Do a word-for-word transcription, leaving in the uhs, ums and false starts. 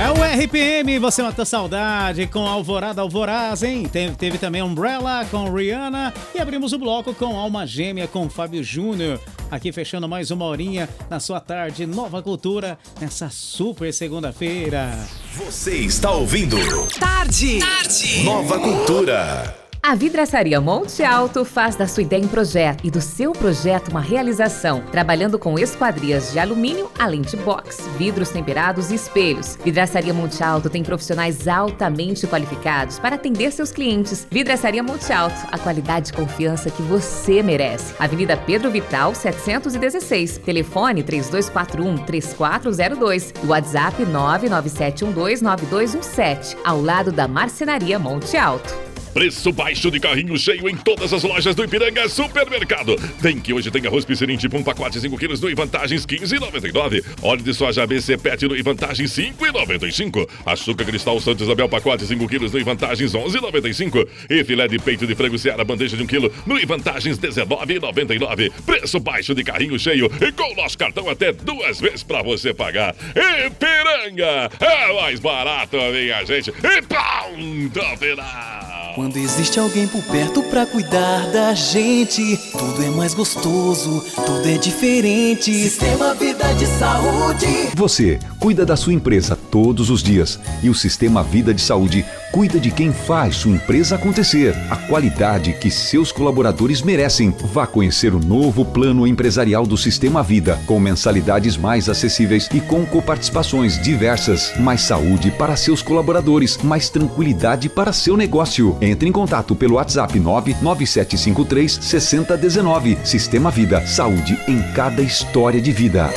É o R P M, você matou saudade com Alvorada Alvoraz, hein? Teve, teve também Umbrella com Rihanna e abrimos o bloco com Alma Gêmea com Fábio Júnior. Aqui fechando mais uma horinha na sua tarde, Nova Cultura, nessa super segunda-feira. Você está ouvindo Tarde, Tarde. Nova Cultura. A Vidraçaria Monte Alto faz da sua ideia um projeto e do seu projeto uma realização, trabalhando com esquadrias de alumínio, além de box, vidros temperados e espelhos. Vidraçaria Monte Alto tem profissionais altamente qualificados para atender seus clientes. Vidraçaria Monte Alto, a qualidade e confiança que você merece. Avenida Pedro Vital, setecentos e dezesseis. Telefone três dois quatro um, três quatro zero dois e WhatsApp nove nove sete um dois nove dois um sete, ao lado da Marcenaria Monte Alto. Preço baixo de carrinho cheio em todas as lojas do Ipiranga Supermercado. Tem que hoje tem arroz Piscirim tipo um pacote cinco quilos no Vantagens quinze reais e noventa e nove centavos. Óleo de soja A B C Pet no Vantagens cinco reais e noventa e cinco centavos. Açúcar Cristal Santa Isabel pacote cinco quilos no Vantagens onze reais e noventa e cinco centavos. E filé de peito de frango Seara bandeja de um quilo no Vantagens dezenove reais e noventa e nove centavos. Preço baixo de carrinho cheio e com o nosso cartão até duas vezes pra você pagar. Ipiranga é mais barato, minha gente. E ponto final. Quando existe alguém por perto pra cuidar da gente, tudo é mais gostoso, tudo é diferente. Sistema Vida de Saúde. Você cuida da sua empresa todos os dias e o Sistema Vida de Saúde cuida de quem faz sua empresa acontecer. A qualidade que seus colaboradores merecem. Vá conhecer o novo plano empresarial do Sistema Vida, com mensalidades mais acessíveis e com coparticipações diversas. Mais saúde para seus colaboradores, mais tranquilidade para seu negócio. Entre em contato pelo WhatsApp nove nove sete cinco três seis zero um nove. Sistema Vida, saúde em cada história de vida.